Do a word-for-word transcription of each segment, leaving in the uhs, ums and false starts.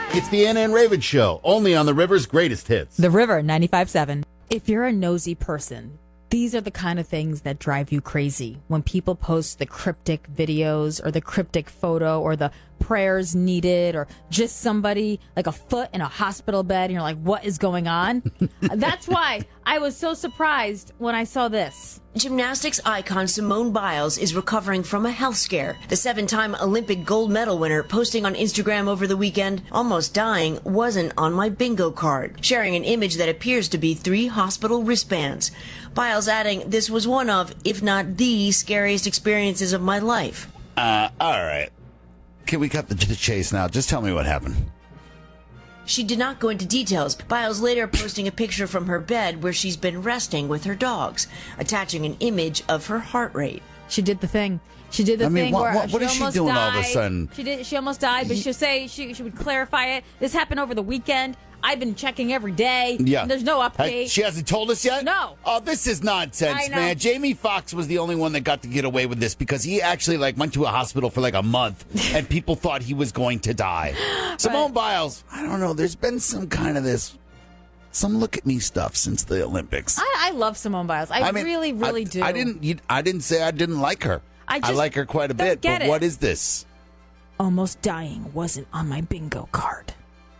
It's the Anna and Raven Show, only on the River's greatest hits. The River ninety-five point seven. If you're a nosy person, these are the kind of things that drive you crazy. When people post the cryptic videos or the cryptic photo or the prayers needed or just somebody like a foot in a hospital bed and you're like, what is going on? That's why I was so surprised when I saw this. Gymnastics icon Simone Biles is recovering from a health scare. The seven-time Olympic gold medal winner posting on Instagram over the weekend, almost dying, wasn't on my bingo card, sharing an image that appears to be three hospital wristbands. Biles adding, this was one of, if not the scariest experiences of my life. Uh, all right. Can we cut the, the chase now? Just tell me what happened. She did not go into details. Biles later posting a picture from her bed where she's been resting with her dogs, attaching an image of her heart rate. She did the thing. She did the I mean, thing what- where what- what she is she almost doing died. all of a sudden? She did. She almost died, but she'll say she she would clarify it. This happened over the weekend. I've been checking every day. Yeah. And there's no Hey, update. she hasn't told us yet? No. Oh, this is nonsense, I know. man. Jamie Foxx was the only one that got to get away with this because he actually like went to a hospital for like a month and people thought he was going to die. Simone Biles, I don't know. There's been some kind of this, some look at me stuff since the Olympics. I, I love Simone Biles. I, I mean, really, really I, do. I didn't. you- I didn't say I didn't like her. I just like her quite a don't bit. get But it. what is this? Almost dying wasn't on my bingo card.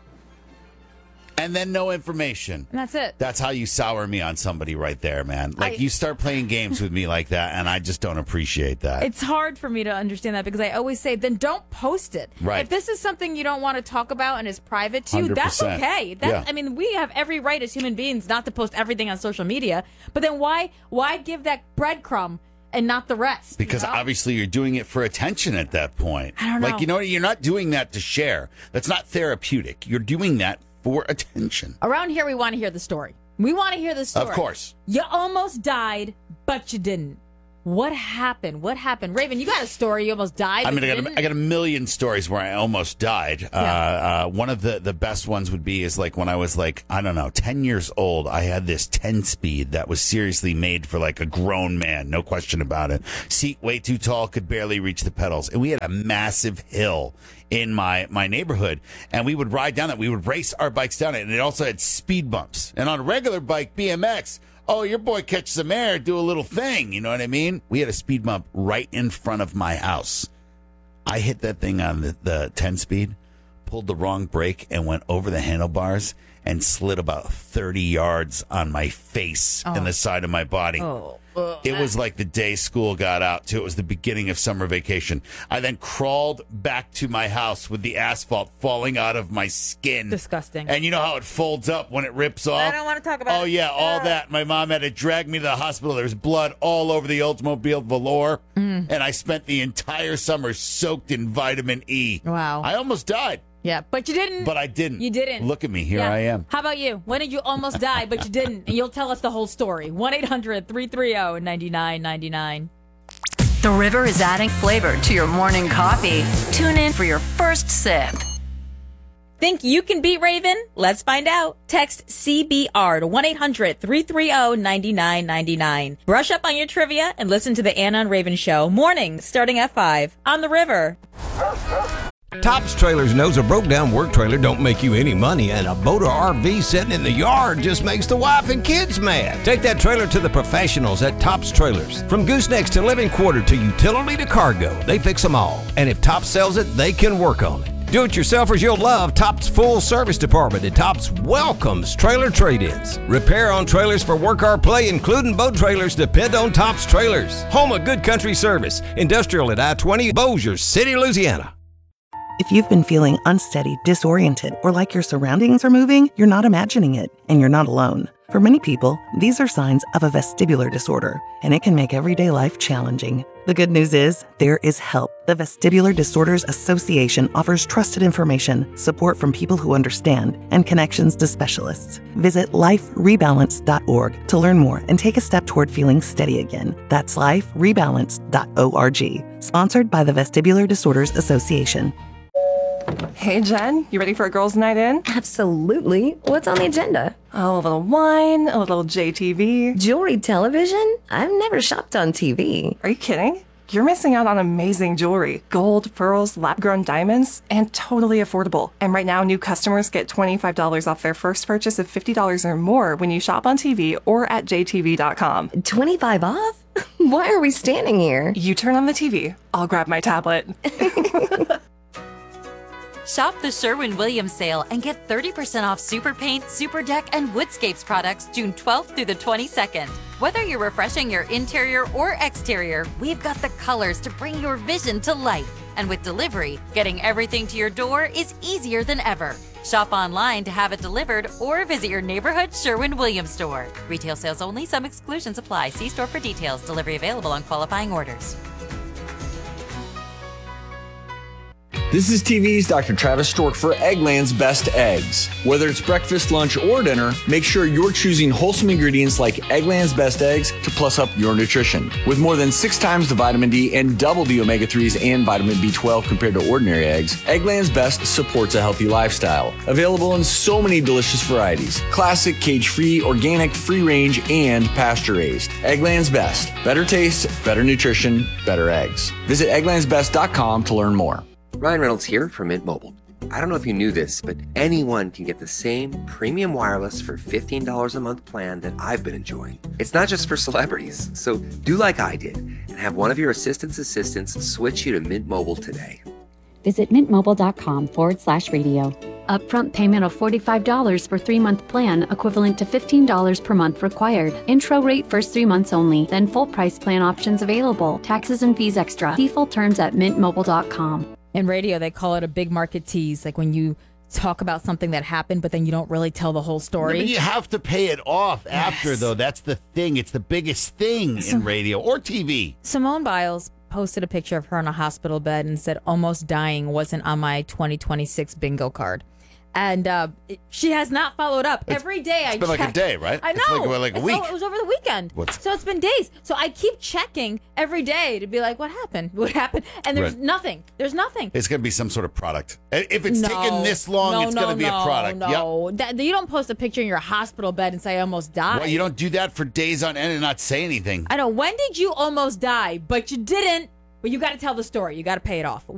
And then no information. And that's it. That's how you sour me on somebody right there, man. Like I- you start playing games with me like that, and I just don't appreciate that. It's hard for me to understand that because I always say, then don't post it. Right. If this is something you don't want to talk about and is private to you, that's one hundred percent. okay. That's, Yeah. I mean, we have every right as human beings not to post everything on social media. But then why why give that breadcrumb and not the rest? Because you know? obviously you're doing it for attention at that point. I don't know. Like, you know, you're not doing that to share. That's not therapeutic. You're doing that for attention. Around here, we want to hear the story. We want to hear the story. Of course. You almost died, but you didn't. What happened? What happened? Raven, you got a story. You almost died. I but mean, I you got, didn't? a, I got a million stories where I almost died. Uh, uh, one of the, the best ones would be is like when I was like, I don't know, ten years old, I had this ten speed that was seriously made for like a grown man. No question about it. Seat way too tall, could barely reach the pedals. And we had a massive hill in my, my neighborhood. And we would ride down that. We would race our bikes down it. And it also had speed bumps. And on a regular bike, B M X, oh, your boy catches some air, do a little thing. You know what I mean? We had a speed bump right in front of my house. I hit that thing on the, the ten speed, pulled the wrong brake, and went over the handlebars and slid about thirty yards on my face and the side of my body. Oh. It was like the day school got out, too. It was the beginning of summer vacation. I then crawled back to my house with the asphalt falling out of my skin. Disgusting. And you know how it folds up when it rips off? I don't want to talk about Oh, it. yeah, all Ugh. that. My mom had to drag me to the hospital. There was blood all over the Oldsmobile velour. Mm. And I spent the entire summer soaked in vitamin E. Wow. I almost died, Yeah, but you didn't. but I didn't. You didn't. Look at me. Here Yeah. I am. How about you? When did you almost die, but you didn't? And you'll tell us the whole story. one eight hundred three three zero nine nine nine nine. The River is adding flavor to your morning coffee. Tune in for your first sip. Think you can beat Raven? Let's find out. Text C B R to one eight hundred three three zero nine nine nine nine. Brush up on your trivia and listen to the Anna and Raven Show mornings starting at five on the River. Tops Trailers knows a broke-down work trailer don't make you any money, and a boat or R V sitting in the yard just makes the wife and kids mad. Take that trailer to the professionals at Tops Trailers. From goosenecks to living quarter to utility to cargo, they fix them all. And if Tops sells it, they can work on it. Do-it-yourselfers you'll love Tops Full Service Department, and Tops welcomes trailer trade-ins. Repair on trailers for work or play, including boat trailers, depend on Tops Trailers. Home of good country service. Industrial at I twenty, Bossier City, Louisiana. If you've been feeling unsteady, disoriented, or like your surroundings are moving, you're not imagining it, and you're not alone. For many people, these are signs of a vestibular disorder, and it can make everyday life challenging. The good news is, there is help. The Vestibular Disorders Association offers trusted information, support from people who understand, and connections to specialists. Visit life rebalance dot org to learn more and take a step toward feeling steady again. That's life rebalance dot org. Sponsored by the Vestibular Disorders Association. Hey, Jen, you ready for a girls' night in? Absolutely. What's on the agenda? Oh, a little wine, a little J T V. Jewelry television? I've never shopped on T V. Are you kidding? you're missing out on amazing jewelry. Gold, pearls, lab-grown diamonds, and totally affordable. And right now, new customers get twenty-five dollars off their first purchase of fifty dollars or more when you shop on T V or at j t v dot com. twenty-five off? Why are we standing here? You turn on the T V. I'll grab my tablet. Shop the Sherwin-Williams sale and get thirty percent off Super Paint, Super Deck, and Woodscapes products June twelfth through the twenty-second. Whether you're refreshing your interior or exterior, we've got the colors to bring your vision to life. And with delivery, getting everything to your door is easier than ever. Shop online to have it delivered or visit your neighborhood Sherwin-Williams store. Retail sales only. Some exclusions apply. See store for details. Delivery available on qualifying orders. This is T V's Doctor Travis Stork for Eggland's Best Eggs. Whether it's breakfast, lunch, or dinner, make sure you're choosing wholesome ingredients like Eggland's Best Eggs to plus up your nutrition. With more than six times the vitamin D and double the omega threes and vitamin B twelve compared to ordinary eggs, Eggland's Best supports a healthy lifestyle. Available in so many delicious varieties: classic, cage-free, organic, free-range, and pasture-raised. Eggland's Best. Better taste, better nutrition, better eggs. Visit egglands best dot com to learn more. Ryan Reynolds here from Mint Mobile. I don't know if you knew this, but anyone can get the same premium wireless for fifteen dollars a month plan that I've been enjoying. It's not just for celebrities, so do like I did and have one of your assistant's assistants switch you to Mint Mobile today. Visit mintmobile.com forward slash radio. Upfront payment of forty-five dollars for three-month plan, equivalent to fifteen dollars per month required. Intro rate first three months only, then full price plan options available. Taxes and fees extra. See full terms at mint mobile dot com. In radio, they call it a big market tease, like when you talk about something that happened, but then you don't really tell the whole story. No, but you have to pay it off yes. after, though. That's the thing. It's the biggest thing So, in radio or T V. Simone Biles posted a picture of her in a hospital bed and said, almost dying wasn't on my twenty twenty-six bingo card. And uh, it, she has not followed up. It's, Every day I It's been check. like a day, right? I know. It's like, like a It's week. o- it was over the weekend. What's- So it's been days. So I keep checking every day to be like, what happened? What happened? And there's Right. nothing. There's nothing. It's going to be some sort of product. If it's No. taken this long, no, it's no, going to be no, a product. No, Yep. that, you don't post a picture in your hospital bed and say, I almost died. Well, you don't do that for days on end and not say anything. I know. When did you almost die? But you didn't. But you got to tell the story. You got to pay it off.